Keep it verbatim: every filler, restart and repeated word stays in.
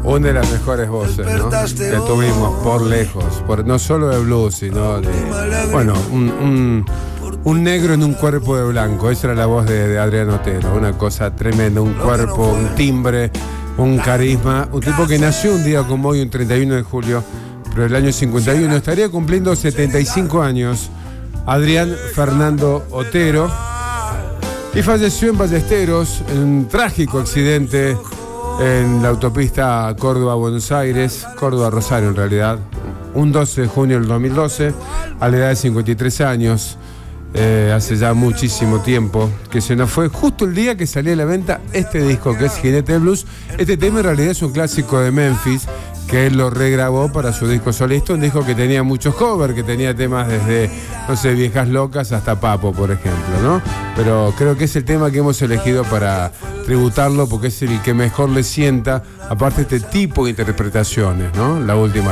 Una de las mejores voces, ¿no?, que tuvimos por lejos, por, no solo de blues, sino de, bueno, un, un, un negro en un cuerpo de blanco. Esa era la voz de, de Adrián Otero, una cosa tremenda, un cuerpo, un timbre, un carisma, un tipo que nació un día como hoy, un treinta y uno de julio, pero el año cincuenta y uno, estaría cumpliendo setenta y cinco años, Adrián Fernando Otero, y falleció en Ballesteros en un trágico accidente en la autopista Córdoba-Buenos Aires, Córdoba-Rosario en realidad, un doce de junio del dos mil doce, a la edad de cincuenta y tres años, eh, hace ya muchísimo tiempo que se nos fue, justo el día que salía a la venta este disco que es Jinete de Blues. Este tema en realidad es un clásico de Memphis, que él lo regrabó para su disco solista, un disco que tenía muchos covers, que tenía temas desde, no sé, Viejas Locas hasta Papo, por ejemplo, ¿no? Pero creo que es el tema que hemos elegido para tributarlo, porque es el que mejor le sienta, aparte este tipo de interpretaciones, ¿no? La última.